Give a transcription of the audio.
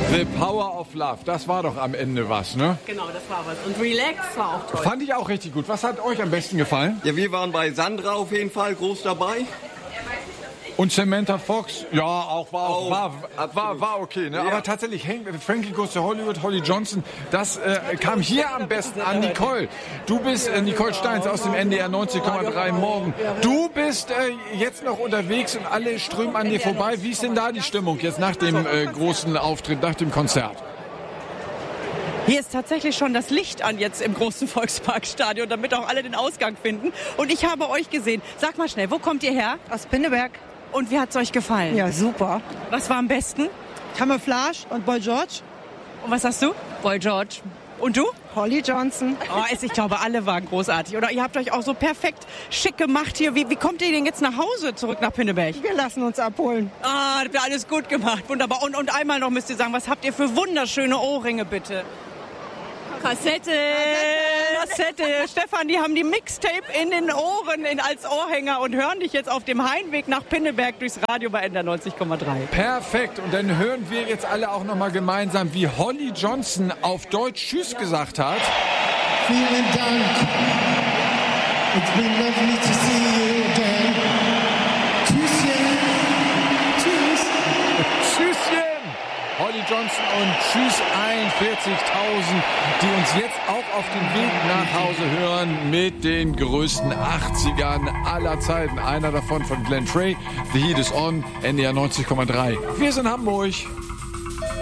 The Power of Love, das war doch am Ende was, ne? Genau, das war was. Und Relax war auch toll. Fand ich auch richtig gut. Was hat euch am besten gefallen? Ja, wir waren bei Sandra auf jeden Fall groß dabei. Und Samantha Fox, ja, war okay, ne? Ja. Aber tatsächlich, Frankie Goes to Hollywood, Holly Johnson, das kam hier am besten an Nicole. Du bist Nicole Steins aus dem NDR 90,3 morgen. Du bist jetzt noch unterwegs und alle strömen an dir vorbei. Wie ist denn da die Stimmung jetzt nach dem großen Auftritt, nach dem Konzert? Hier ist tatsächlich schon das Licht an jetzt im großen Volksparkstadion, damit auch alle den Ausgang finden. Und ich habe euch gesehen. Sag mal schnell, wo kommt ihr her? Aus Pinneberg. Und wie hat's euch gefallen? Ja, super. Was war am besten? Camouflage und Boy George. Und was sagst du? Boy George. Und du? Holly Johnson. Oh, ich glaube, alle waren großartig. Oder ihr habt euch auch so perfekt schick gemacht hier. Wie kommt ihr denn jetzt nach Hause zurück nach Pinneberg? Wir lassen uns abholen. Ah, habt ihr alles gut gemacht. Wunderbar. Und einmal noch müsst ihr sagen, was habt ihr für wunderschöne Ohrringe, bitte? Kassette. Stefan, die haben die Mixtape in den Ohren als Ohrhänger und hören dich jetzt auf dem Heimweg nach Pinneberg durchs Radio bei NDR 90,3. Perfekt. Und dann hören wir jetzt alle auch nochmal gemeinsam, wie Holly Johnson auf Deutsch Tschüss gesagt hat. Vielen Dank. It's been lovely to see you again. Tschüsschen. Tschüss. Tschüsschen. Holly Johnson und tschüss 41.000, die uns jetzt auch auf dem Weg nach Hause hören mit den größten 80ern aller Zeiten. Einer davon von Glenn Frey, The Heat is On, NDR 90,3. Wir sind Hamburg.